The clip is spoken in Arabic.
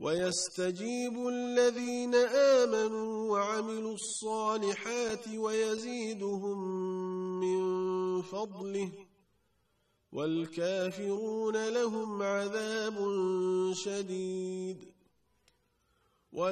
ويستجيب الذين آمنوا وعملوا الصالحات ويزيدهم من فضله والكافرون لهم عذاب شديد